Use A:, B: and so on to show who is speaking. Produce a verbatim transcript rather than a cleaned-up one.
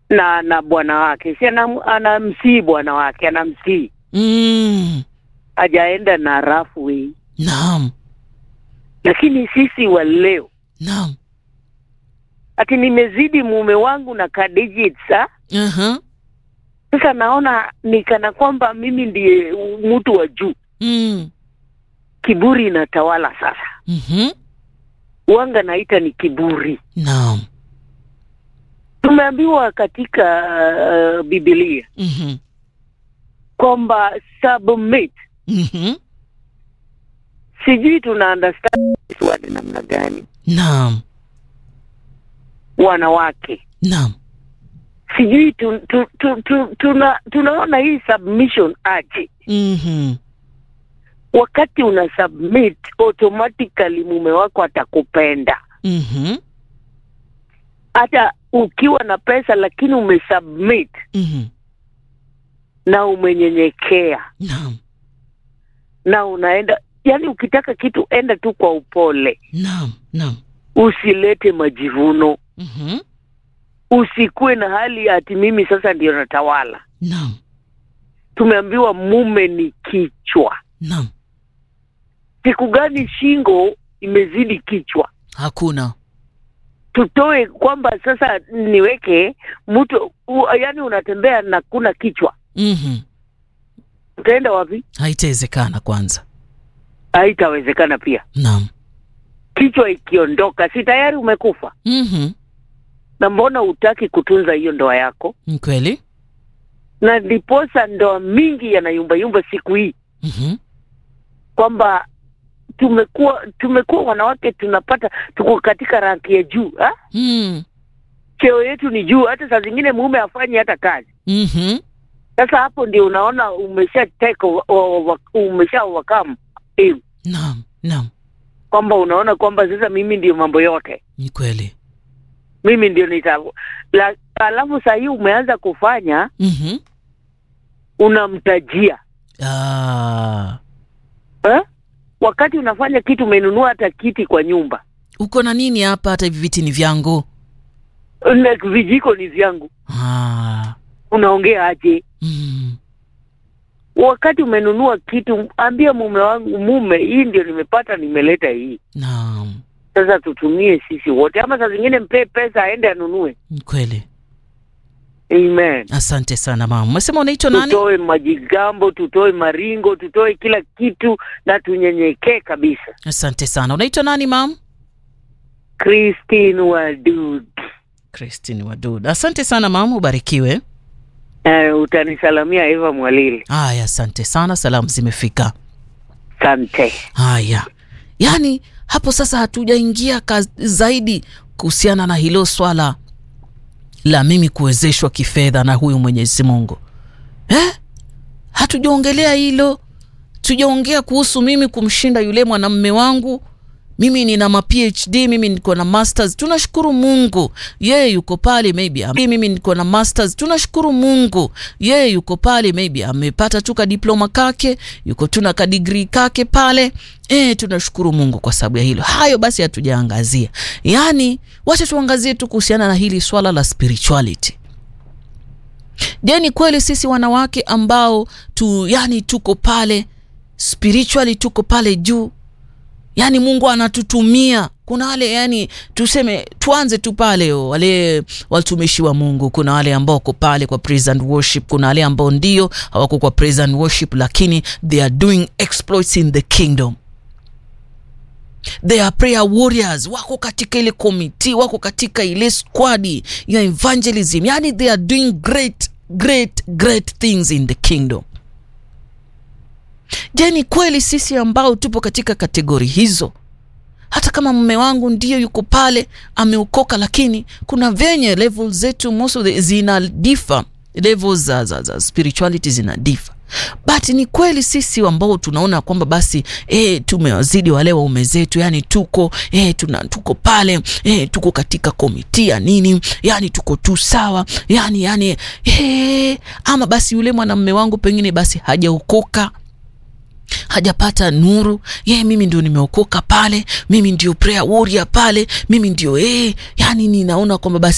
A: na na bwana wake. Si anamsii bwana wake, anamsii.
B: Mm.
A: Hajaenda na rafu hii.
B: Naam.
A: Lakini sisi wa leo.
B: Naam.
A: Ati nimezidi mume wangu na kadigits, ha?
B: Uh-huh.
A: Sasa naona ni kana kwamba mimi ndiye mtu wa juu.
B: Mm.
A: Kiburi inatawala sasa.
B: Mhm.
A: Wanga naita ni kiburi.
B: Naam.
A: Tumeambiwa katika uh, Biblia.
B: Mhm.
A: Kwamba submit.
B: Mhm.
A: Sijui tuna understand swali namna gani.
B: Naam.
A: Wanawake.
B: Naam.
A: Sijui tu, tu, tu, tu, tuna tunaona hii submission aje.
B: Mhm.
A: Wakati una submit, automatically mume wako atakupenda.
B: Mhm.
A: Hata ukiwa na pesa lakini umesubmit.
B: Mhm.
A: Na umenyenyekea.
B: Naam.
A: Na unaenda, yani ukitaka kitu enda tu kwa upole.
B: Naam. Naam.
A: Usilete majivuno.
B: Mhm.
A: Usikue na hali ati mimi sasa ndio natawala.
B: Naam.
A: Tumeambiwa mume ni kichwa.
B: Naam.
A: Siku gani shingo imezidi kichwa?
B: Hakuna.
A: Tutoe kwamba sasa niweke mtu u, yani unatembea na kuna kichwa.
B: Mhm.
A: Utaenda wapi?
B: Haitawezekana kwanza.
A: Haitawezekana pia.
B: Naam.
A: Kichwa ikiondoka si tayari umekufa?
B: Mhm.
A: Na mbona hutaki kutunza hiyo ndoa yako?
B: Ni kweli?
A: Na ndiposa ndoa mingi yanayumba yumba siku hii.
B: Mhm.
A: Kwamba tumekuwa tumekuwa wanawake tunapata tuko katika ranki ya juu, ha?
B: Mm.
A: Cheo yetu ni juu, hata saa zingine mume afanye hata kazi.
B: Mhm.
A: Sasa hapo ndio unaona umesha take umesha overcome. Eh,
B: Naam. Naam.
A: kwamba unaona kwamba sasa mimi ndio mambo yote.
B: Ni kweli.
A: Mimi ndio nita la, alafu saa hii umeanza kufanya
B: Mhm.
A: unamtajia.
B: Ah.
A: Eh? Wakati unafanya kitu umenunua hata kiti kwa nyumba.
B: Uko na nini hapa, hata hivi viti ni vyangu?
A: Na vijiko ni vyangu.
B: Ah.
A: Unaongea aje?
B: Mm.
A: Wakati umenunua kitu ambia mume wangu, mume hii ndio nimepata, nimeleta hii.
B: Naam.
A: Sasa tutumie sisi wote, ama saa zingine mpe pesa aende anunue.
B: Ni kweli.
A: Amen.
B: Asante sana mama. Umesema unaitwa nani?
A: Tutoe majigambo, tutoe maringo, tutoe kila kitu na tunyenyekee kabisa.
B: Asante sana. Unaitwa nani mama?
A: Christine Wadud.
B: Christine Wadud. Asante sana mama, ubarikiwe.
A: Uh, utanisalamia Eva Mwalili.
B: Haya, asante sana, salamu zimefika.
A: Asante.
B: Haya. Yaani hapo sasa hatujaingia zaidi kuhusiana na hilo swala la mimi kuwezeshwa kifedha na huyu Mwenyezi Mungu. Eh? Hatujaongelea hilo. Tujaongea kuhusu mimi kumshinda yule mwanamume wangu. Mimi nina ma P H D, mimi niko na masters. Tunashukuru Mungu. Yeye yuko pale maybe. Mimi niko na masters. Tunashukuru Mungu. Yeye yuko pale maybe amepata tu ka diploma kake, yuko tuna ka degree kake pale. Eh, tunashukuru Mungu kwa sababu ya hilo. Hayo basi hatujaangazia. Yaani, wacha tuangazie tu kuhusiana na hili swala la spirituality. Je, ni kweli sisi wanawake ambao tu yani tuko pale spiritually, tuko pale juu? Yani Mungu anatutumia. Kuna wale yani tuseme tuanze tu pale wale watumishi wa Mungu. Kuna wale ambao wako pale kwa praise and worship, kuna wale ambao ndio hawako kwa praise and worship lakini they are doing exploits in the kingdom. They are prayer warriors, wako katika ile committee, wako katika ile squad ya evangelism. Yani they are doing great great great things in the kingdom. Je, ni kweli sisi ambao tupo katika kategori hizo, hata kama mume wangu ndio yuko pale ameokoka, lakini kuna venye levels zetu most of the zina differ, levels za, za, za spirituality zina differ. But ni kweli sisi ambao tunaona kwamba basi eh tumewazidi wale waume zetu, yani tuko eh tuna tuko pale eh tuko katika komiti ya nini, yani tuko tu sawa, yani yani eh ama basi yule mwanamume wangu pengine basi hajaokoka, hajapata nuru, ye mimi ndio nimeokoka pale, mimi ndio prayer warrior pale, mimi ndio eh yani ninaona kwamba basi